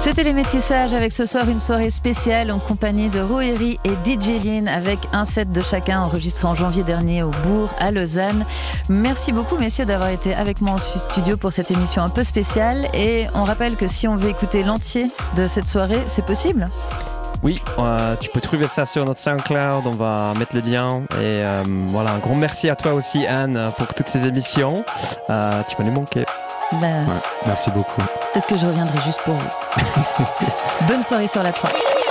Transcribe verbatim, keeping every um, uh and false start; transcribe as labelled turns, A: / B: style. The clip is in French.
A: C'était les métissages avec ce soir une soirée spéciale en compagnie de Rohiri et D J Lynn avec un set de chacun enregistré en janvier dernier au Bourg à Lausanne. Merci beaucoup messieurs d'avoir été avec moi en studio pour cette émission un peu spéciale et on rappelle que si on veut écouter l'entier de cette soirée, c'est possible ?
B: Oui, euh, tu peux trouver ça sur notre SoundCloud, on va mettre le lien. Et euh, voilà, un grand merci à toi aussi Anne pour toutes ces émissions. Euh, tu vas nous manquer.
A: Ben,
C: ouais, merci beaucoup.
A: Peut-être que je reviendrai juste pour vous. Bonne soirée sur la trois.